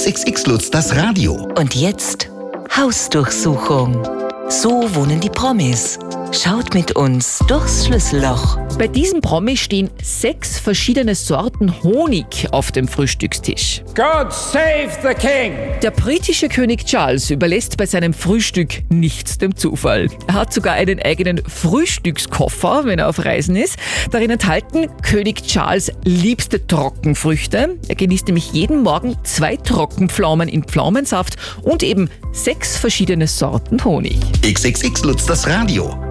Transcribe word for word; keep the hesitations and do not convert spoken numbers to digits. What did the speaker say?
X X X Lutz, das Radio. Und jetzt Hausdurchsuchung. So wohnen die Promis. Schaut mit uns durchs Schlüsselloch. Bei diesem Promi stehen sechs verschiedene Sorten Honig auf dem Frühstückstisch. God save the King! Der britische König Charles überlässt bei seinem Frühstück nichts dem Zufall. Er hat sogar einen eigenen Frühstückskoffer, wenn er auf Reisen ist. Darin enthalten König Charles liebste Trockenfrüchte. Er genießt nämlich jeden Morgen zwei Trockenpflaumen in Pflaumensaft und eben sechs verschiedene Sorten Honig. X X X Lutz, das Radio.